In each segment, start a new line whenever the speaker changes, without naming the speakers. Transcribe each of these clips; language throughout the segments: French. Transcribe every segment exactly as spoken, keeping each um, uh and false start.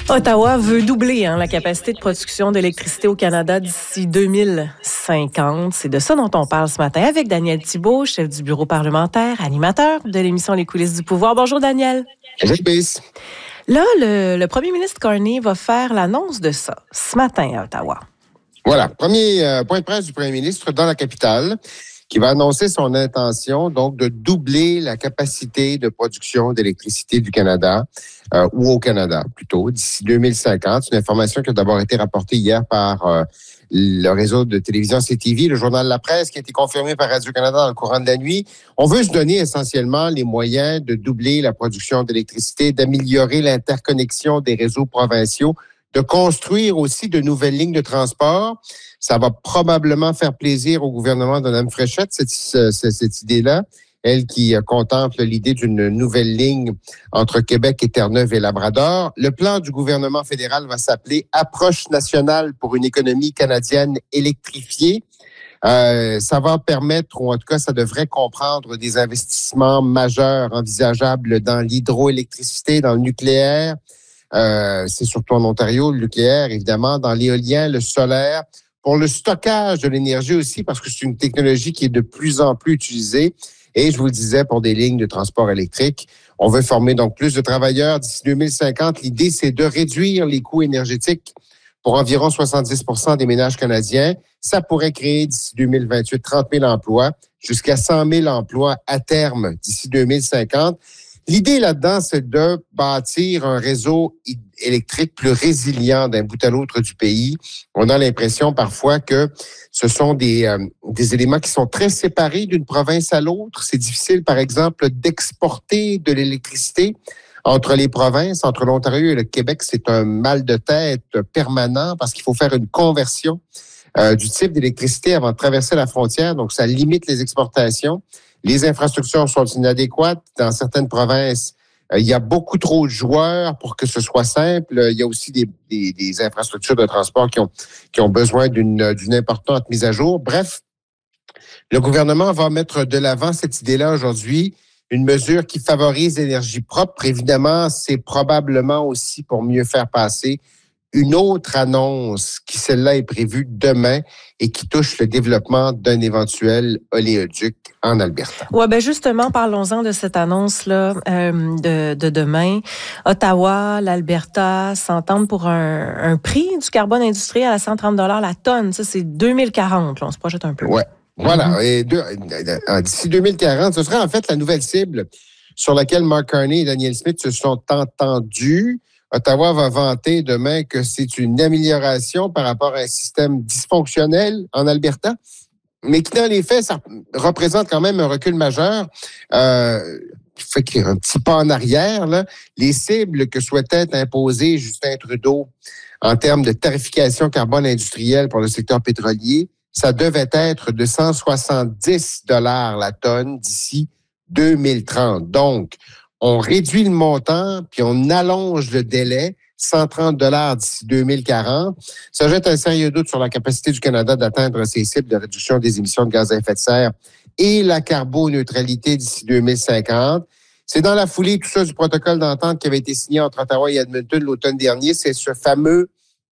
Ottawa veut doubler hein, la capacité de production d'électricité au Canada d'ici deux mille cinquante. C'est de ça dont on parle ce matin avec Daniel Thibault, chef du bureau parlementaire, animateur de l'émission Les coulisses du pouvoir. Bonjour Daniel.
Bonjour Béis.
Là, le, le premier ministre Carney va faire l'annonce de ça ce matin à Ottawa.
Voilà, premier euh, point de presse du premier ministre dans la capitale, qui va annoncer son intention donc de doubler la capacité de production d'électricité du Canada, euh, ou au Canada plutôt, d'ici deux mille cinquante. C'est une information qui a d'abord été rapportée hier par euh, le réseau de télévision C T V, le journal La Presse, qui a été confirmé par Radio-Canada dans le courant de la nuit. On veut se donner essentiellement les moyens de doubler la production d'électricité, d'améliorer l'interconnexion des réseaux provinciaux, de construire aussi de nouvelles lignes de transport. Ça va probablement faire plaisir au gouvernement de Mme Fréchette, cette, cette, cette idée-là. Elle qui contemple l'idée d'une nouvelle ligne entre Québec et Terre-Neuve et Labrador. Le plan du gouvernement fédéral va s'appeler « Approche nationale pour une économie canadienne électrifiée ». Euh, ça va permettre, ou en tout cas, ça devrait comprendre des investissements majeurs envisageables dans l'hydroélectricité, dans le nucléaire. Euh, c'est surtout en Ontario, le nucléaire, évidemment, dans l'éolien, le solaire. Pour le stockage de l'énergie aussi, parce que c'est une technologie qui est de plus en plus utilisée. Et je vous le disais, pour des lignes de transport électrique, on veut former donc plus de travailleurs d'ici deux mille cinquante. L'idée, c'est de réduire les coûts énergétiques pour environ soixante-dix pour cent des ménages canadiens. Ça pourrait créer d'ici deux mille vingt-huit trente mille emplois, jusqu'à cent mille emplois à terme d'ici deux mille cinquante. L'idée là-dedans, c'est de bâtir un réseau électrique plus résilient d'un bout à l'autre du pays. On a l'impression parfois que ce sont des, euh, des éléments qui sont très séparés d'une province à l'autre. C'est difficile, par exemple, d'exporter de l'électricité entre les provinces, entre l'Ontario et le Québec. C'est un mal de tête permanent parce qu'il faut faire une conversion euh, du type d'électricité avant de traverser la frontière. Donc, ça limite les exportations. Les infrastructures sont inadéquates. Dans certaines provinces, euh, il y a beaucoup trop de joueurs pour que ce soit simple. Il y a aussi des, des, des infrastructures de transport qui ont, qui ont besoin d'une, d'une importante mise à jour. Bref, le gouvernement va mettre de l'avant cette idée-là aujourd'hui, une mesure qui favorise l'énergie propre. Évidemment, c'est probablement aussi pour mieux faire passer une autre annonce qui, celle-là, est prévue demain et qui touche le développement d'un éventuel oléoduc en Alberta.
Oui, bien justement, parlons-en de cette annonce-là euh, de, de demain. Ottawa, l'Alberta s'entendent pour un, un prix du carbone industriel à cent trente dollars la tonne. Ça, c'est deux mille quarante. Là, on se projette un peu.
Oui, voilà. Mm-hmm. Et deux, d'ici deux mille quarante, ce sera en fait la nouvelle cible sur laquelle Mark Carney et Danielle Smith se sont entendus. Ottawa va vanter demain que c'est une amélioration par rapport à un système dysfonctionnel en Alberta, mais qui, dans les faits, ça représente quand même un recul majeur. Euh, fait qu'il y a un petit pas en arrière, là. Les cibles que souhaitait imposer Justin Trudeau en termes de tarification carbone industrielle pour le secteur pétrolier, ça devait être de cent soixante-dix dollars la tonne d'ici deux mille trente. Donc, on réduit le montant, puis on allonge le délai, cent trente dollars d'ici deux mille quarante. Ça jette un sérieux doute sur la capacité du Canada d'atteindre ses cibles de réduction des émissions de gaz à effet de serre et la carboneutralité d'ici deux mille cinquante. C'est dans la foulée, tout ça, du protocole d'entente qui avait été signé entre Ottawa et Edmonton l'automne dernier. C'est ce fameux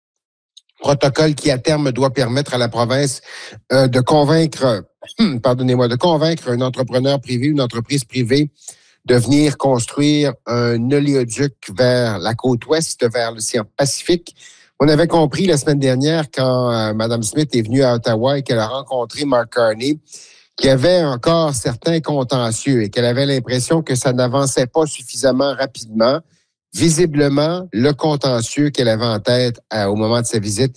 protocole qui, à terme, doit permettre à la province euh, de convaincre, pardonnez-moi, de convaincre un entrepreneur privé, une entreprise privée de venir construire un oléoduc vers la côte ouest, vers l'océan Pacifique. On avait compris la semaine dernière quand euh, Mme Smith est venue à Ottawa et qu'elle a rencontré Mark Carney, qu'il y avait encore certains contentieux et qu'elle avait l'impression que ça n'avançait pas suffisamment rapidement. Visiblement, le contentieux qu'elle avait en tête euh, au moment de sa visite